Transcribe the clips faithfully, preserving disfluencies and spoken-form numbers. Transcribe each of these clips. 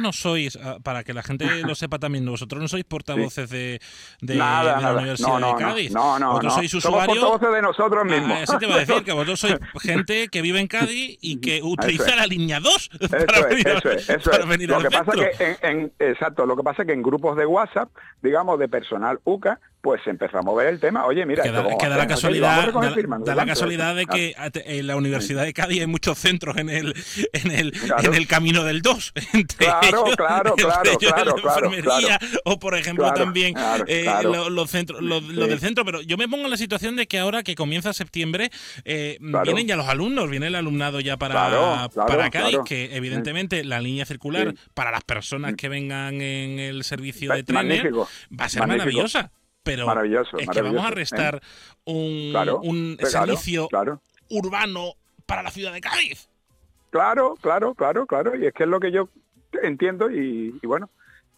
no sois, para que la gente lo sepa también, vosotros no sois portavoces sí. de, de, nada, de la nada. Universidad no, no, de Cádiz. No, no, vosotros no. sois Somos usuarios... portavoces de nosotros mismos. Ah, eso te iba a decir, que vosotros sois gente que vive en Cádiz y que utiliza es. la línea dos Eso para es, venir, eso al, es, eso para es. venir Lo al que centro. pasa que en, en, exacto, lo que pasa es que en grupos de WhatsApp, digamos, de personal U C A, pues se empezó a mover el tema. Oye, mira, que da, que da la casualidad, da, firmas, da la casualidad de que en la Universidad de Cádiz hay muchos centros en el en el claro. en el camino del dos. Entre claro, ellos, claro, claro, entre claro, de claro, enfermería, claro. O por ejemplo claro, también claro, eh, claro. los, los centros, los, sí. los del centro. Pero yo me pongo en la situación de que ahora que comienza septiembre eh, claro. vienen ya los alumnos, viene el alumnado ya para claro, claro, para Cádiz, claro. que evidentemente sí. la línea circular sí. para las personas que vengan en el servicio de trenes va a ser magnífico. maravillosa. Pero maravilloso, es maravilloso, que vamos a restar ¿eh? un, claro, un claro, servicio claro. urbano para la ciudad de Cádiz. Claro, claro, claro, claro. Y es que es lo que yo entiendo y, y bueno,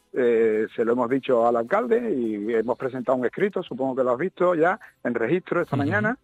eh, se lo hemos dicho al alcalde y hemos presentado un escrito, supongo que lo has visto ya, en registro esta uh-huh. mañana.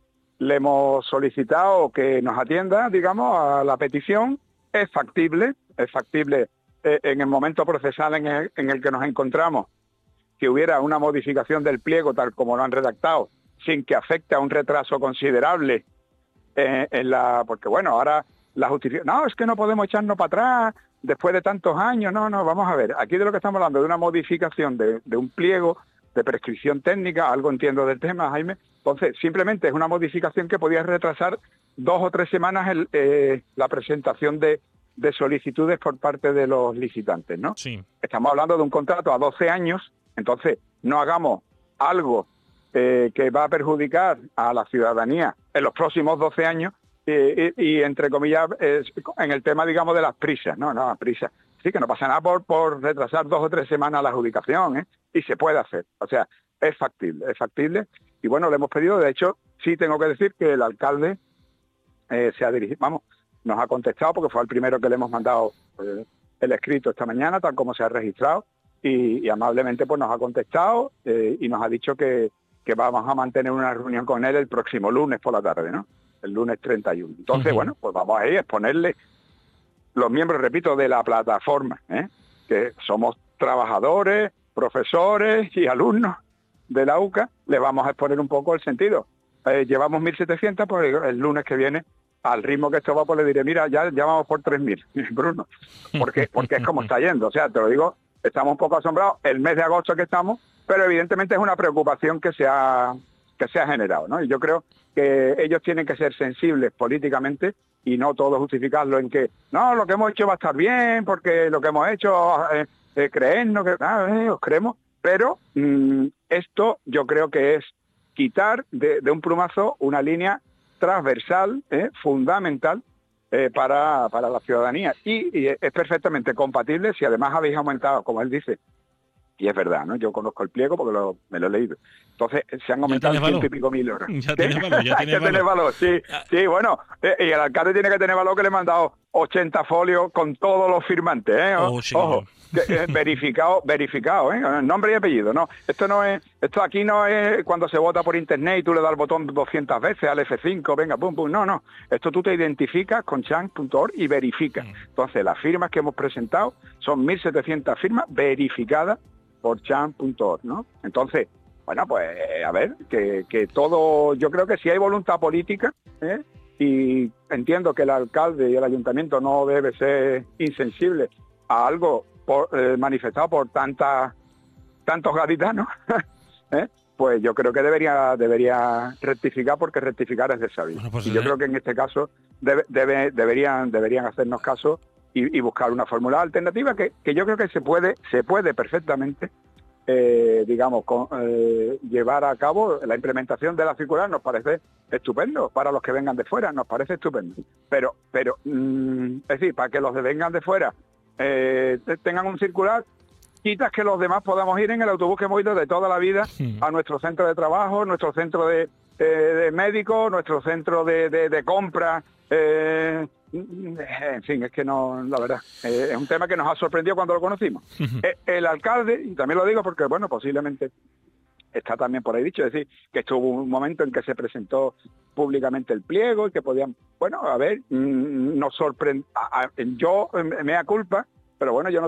Le hemos solicitado que nos atienda, digamos, a la petición. Es factible, es factible eh, en el momento procesal en el, en el que nos encontramos, que hubiera una modificación del pliego tal como lo han redactado, sin que afecte a un retraso considerable eh, en la... Porque bueno, ahora la justicia... No, es que no podemos echarnos para atrás después de tantos años. No, no, vamos a ver. Aquí de lo que estamos hablando de una modificación de, de un pliego de prescripción técnica, algo entiendo del tema, Jaime. Entonces, simplemente es una modificación que podía retrasar dos o tres semanas el, eh, la presentación de, de solicitudes por parte de los licitantes, ¿no? Sí. Estamos hablando de un contrato a doce años. Entonces, no hagamos algo eh, que va a perjudicar a la ciudadanía en los próximos doce años eh, y, y, entre comillas, eh, en el tema, digamos, de las prisas, ¿no? No, las prisas. Sí, que no pasa nada por, por retrasar dos o tres semanas la adjudicación, ¿eh? Y se puede hacer. O sea, es factible, es factible. Y bueno, le hemos pedido, de hecho, sí tengo que decir que el alcalde eh, se ha dirigido, vamos, nos ha contestado porque fue el primero que le hemos mandado eh, el escrito esta mañana, tal como se ha registrado. Y, y amablemente pues nos ha contestado eh, y nos ha dicho que, que vamos a mantener una reunión con él el próximo lunes por la tarde, ¿no? El lunes treinta y uno. Entonces, uh-huh. bueno, pues vamos a ir a exponerle los miembros, repito, de la plataforma, ¿eh? Que somos trabajadores, profesores y alumnos de la U C A, le vamos a exponer un poco el sentido. Eh, llevamos mil setecientos, pues el, el lunes que viene, al ritmo que esto va, pues le diré, mira, ya, ya vamos por tres mil, Bruno, porque, porque es como está yendo, o sea, te lo digo, estamos un poco asombrados el mes de agosto que estamos, pero evidentemente es una preocupación que se ha, que se ha generado, ¿no? Y yo creo que ellos tienen que ser sensibles políticamente y no todo justificarlo en que, no, lo que hemos hecho va a estar bien, porque lo que hemos hecho, eh, eh, creernos, que ah, eh, os creemos, pero mmm, esto yo creo que es quitar de, de un plumazo una línea transversal, eh, fundamental, Eh, para, para la ciudadanía y, y es perfectamente compatible si además habéis aumentado, como él dice, y es verdad, ¿no? Yo conozco el pliego porque lo, me lo he leído. Entonces se han aumentado ciento y pico mil horas. Ya tiene valor, ya tiene Hay que tener valor, sí, sí, bueno, eh, y el alcalde tiene que tener valor que le he mandado ochenta folios con todos los firmantes, ¿eh? O, oh, sí, ojo, que, eh, verificado, verificado, ¿eh? Nombre y apellido, no, esto no es, esto aquí no es cuando se vota por internet y tú le das el botón doscientas veces al F cinco, venga, pum, pum, no, no, esto tú te identificas con chan punto org y verificas. Entonces las firmas que hemos presentado son mil setecientas firmas verificadas por chan punto org, ¿no? Entonces, bueno, pues a ver, que, que todo, yo creo que si hay voluntad política, ¿eh? Y entiendo que el alcalde y el ayuntamiento no debe ser insensible a algo por, eh, manifestado por tantas tantos gaditanos, ¿eh? Pues yo creo que debería debería rectificar, porque rectificar es de sabido. Bueno, pues y yo creo que en este caso debe, debe, deberían deberían hacernos caso y, y buscar una fórmula alternativa que, que yo creo que se puede se puede perfectamente eh, digamos con, eh, llevar a cabo. La implementación de la circular nos parece estupendo para los que vengan de fuera, nos parece estupendo, pero pero mmm, es decir, para que los que vengan de fuera eh, tengan un circular, quitas que los demás podamos ir en el autobús que hemos ido de toda la vida sí. a nuestro centro de trabajo, nuestro centro de, eh, de médico, nuestro centro de, de, de compra, eh, en fin, es que no, la verdad, eh, es un tema que nos ha sorprendido cuando lo conocimos. Uh-huh. eh, el alcalde, y también lo digo porque, bueno, posiblemente está también por ahí dicho, es decir, que estuvo un momento en que se presentó públicamente el pliego y que podían, bueno, a ver, mmm, nos sorprende, yo, mea culpa, pero bueno, yo no